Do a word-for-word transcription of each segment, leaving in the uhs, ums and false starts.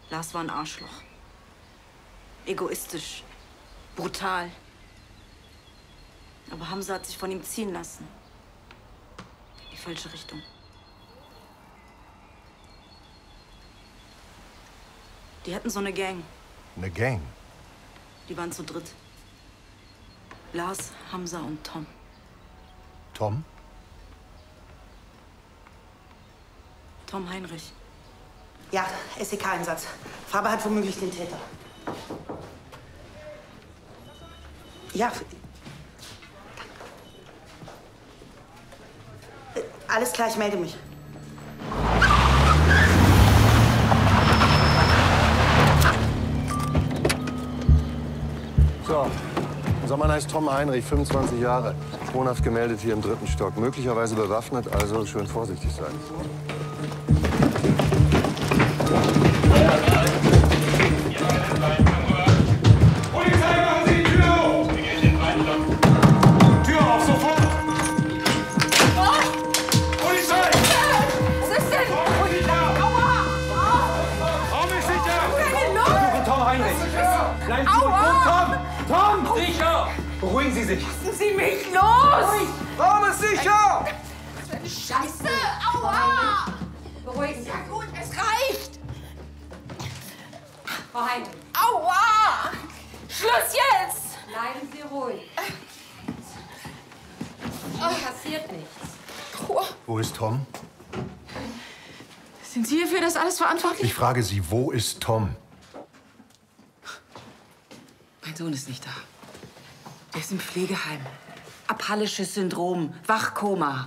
Lars war ein Arschloch. Egoistisch. Brutal. Aber Hamza hat sich von ihm ziehen lassen. Die falsche Richtung. Die hatten so eine Gang. Eine Gang? Die waren zu dritt. Lars, Hamza und Tom. Tom? Tom Heinrich. Ja, S E K-Einsatz. Faber hat womöglich den Täter. Ja. Äh, Alles klar, ich melde mich. So, unser Mann heißt Tom Heinrich, fünfundzwanzig Jahre. Wohnhaft gemeldet hier im dritten Stock. Möglicherweise bewaffnet, also schön vorsichtig sein. Polizei, machen Sie die Tür auf! Wir gehen in den zweiten Stock. Tür auf, sofort! Oh! Polizei! Was ist denn? Aua! Raum ist sicher! Was ist denn los? Suchen Tom Heinrich! Bleiben Sie ruhig! Aua! Tom! Tom! Sicher! Beruhigen Sie sich! Lassen Sie mich los! Raum ist sicher! Was für eine Scheiße! Aua! Beruhigen Sie. Ja gut, es reicht! Frau Heinrich, Aua! Schluss jetzt! bleiben Sie ruhig. Ihnen passiert nichts. Ruhe. Wo ist Tom? Sind Sie für das alles verantwortlich? Ich frage Sie, wo ist Tom? Mein Sohn ist nicht da. Er ist im Pflegeheim. Apallisches Syndrom, Wachkoma.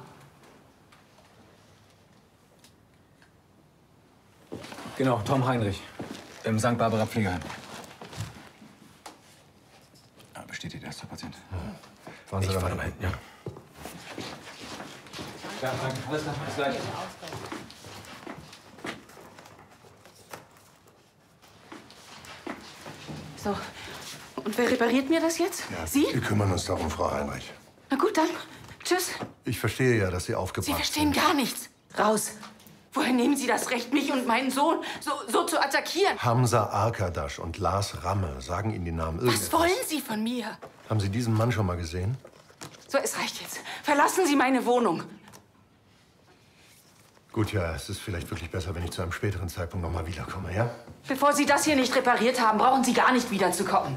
Genau, Tom Heinrich. Im Sankt Barbara Pflegeheim. Ja, bestätigt, erster Patient. Fahren Sie Ich da fahre mal mal hin, ja. Ja, danke. Alles klar, bis gleich. So, und wer repariert mir das jetzt? Ja, Sie? Wir kümmern uns darum, Frau Heinrich. Na gut, dann. Tschüss. Ich verstehe ja, dass Sie aufgebracht Sie verstehen sind. gar nichts. Raus. Woher nehmen Sie das Recht, mich und meinen Sohn so, so zu attackieren? Hamza Arkadasch und Lars Ramme, sagen Ihnen die Namen irgendetwas? Was wollen Sie von mir? Haben Sie diesen Mann schon mal gesehen? So, es reicht jetzt. Verlassen Sie meine Wohnung. Gut, ja, es ist vielleicht wirklich besser, wenn ich zu einem späteren Zeitpunkt noch mal wiederkomme, ja? Bevor Sie das hier nicht repariert haben, brauchen Sie gar nicht wiederzukommen.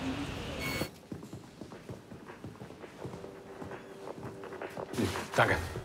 Danke.